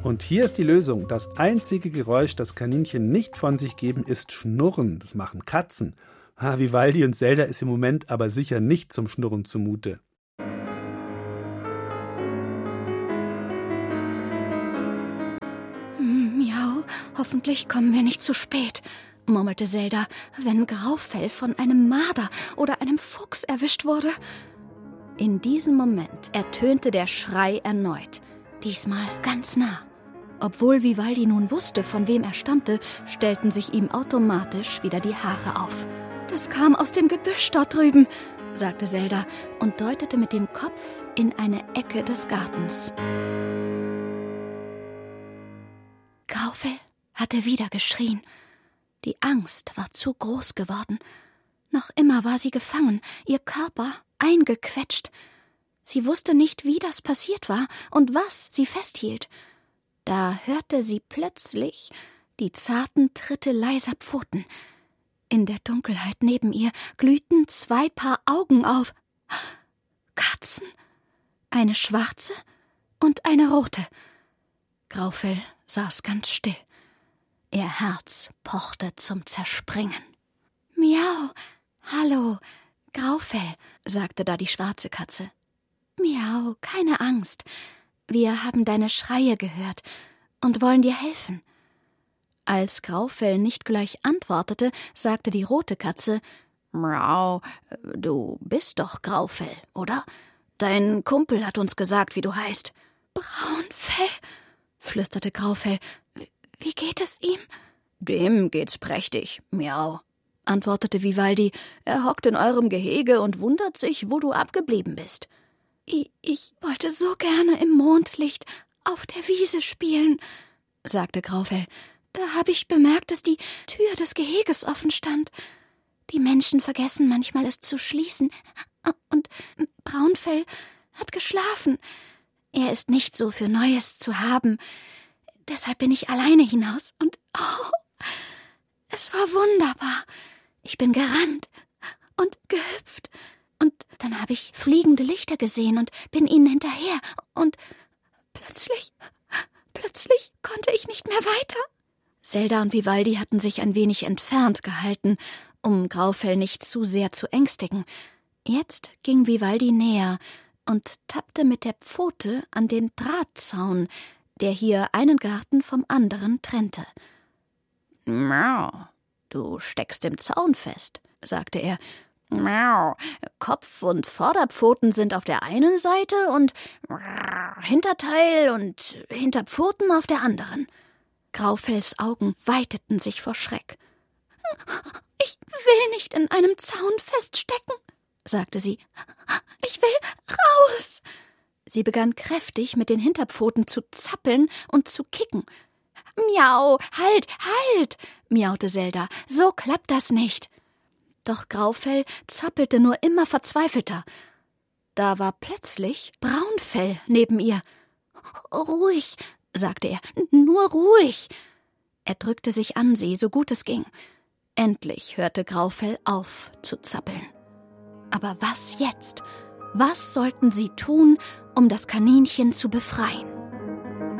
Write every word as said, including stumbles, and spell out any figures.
Und hier ist die Lösung. Das einzige Geräusch, das Kaninchen nicht von sich geben, ist Schnurren. Das machen Katzen. Ah, Vivaldi und Zelda ist im Moment aber sicher nicht zum Schnurren zumute. Miau, hoffentlich kommen wir nicht zu spät, murmelte Zelda, wenn Graufell von einem Marder oder einem Fuchs erwischt wurde. In diesem Moment ertönte der Schrei erneut, diesmal ganz nah. Obwohl Vivaldi nun wusste, von wem er stammte, stellten sich ihm automatisch wieder die Haare auf. »Das kam aus dem Gebüsch dort drüben«, sagte Zelda und deutete mit dem Kopf in eine Ecke des Gartens. Graufell hatte wieder geschrien. Die Angst war zu groß geworden. Noch immer war sie gefangen, ihr Körper eingequetscht. Sie wusste nicht, wie das passiert war und was sie festhielt. Da hörte sie plötzlich die zarten Tritte leiser Pfoten. In der Dunkelheit neben ihr glühten zwei Paar Augen auf. Katzen, eine schwarze und eine rote. Graufell saß ganz still. Ihr Herz pochte zum Zerspringen. »Miau, hallo, Graufell«, sagte da die schwarze Katze. »Miau, keine Angst. Wir haben deine Schreie gehört und wollen dir helfen.« Als Graufell nicht gleich antwortete, sagte die rote Katze, »Miau, du bist doch Graufell, oder? Dein Kumpel hat uns gesagt, wie du heißt.« »Braunfell«, flüsterte Graufell. »Wie geht es ihm?« »Dem geht's prächtig, Miau«, antwortete Vivaldi. »Er hockt in eurem Gehege und wundert sich, wo du abgeblieben bist.« Ich, ich wollte so gerne im Mondlicht auf der Wiese spielen«, sagte Graufell. »Da habe ich bemerkt, dass die Tür des Geheges offen stand. Die Menschen vergessen manchmal, es zu schließen. Und Braunfell hat geschlafen. Er ist nicht so für Neues zu haben. Deshalb bin ich alleine hinaus. Und oh, es war wunderbar. Ich bin gerannt und gehüpft. Und dann habe ich fliegende Lichter gesehen und bin ihnen hinterher. Und plötzlich, plötzlich konnte ich nicht mehr weiter.« Zelda und Vivaldi hatten sich ein wenig entfernt gehalten, um Graufell nicht zu sehr zu ängstigen. Jetzt ging Vivaldi näher und tappte mit der Pfote an den Drahtzaun, der hier einen Garten vom anderen trennte. »Miau, du steckst im Zaun fest«, sagte er. »Miau, Kopf und Vorderpfoten sind auf der einen Seite und Hinterteil und Hinterpfoten auf der anderen.« Graufells Augen weiteten sich vor Schreck. »Ich will nicht in einem Zaun feststecken«, sagte sie. »Ich will raus!« Sie begann kräftig mit den Hinterpfoten zu zappeln und zu kicken. »Miau, halt, halt«, miaute Zelda, »so klappt das nicht.« Doch Graufell zappelte nur immer verzweifelter. Da war plötzlich Braunfell neben ihr. »Ruhig«, sagte er, »nur ruhig.« Er drückte sich an sie, so gut es ging. Endlich hörte Graufell auf zu zappeln. Aber was jetzt? Was sollten sie tun, um das Kaninchen zu befreien?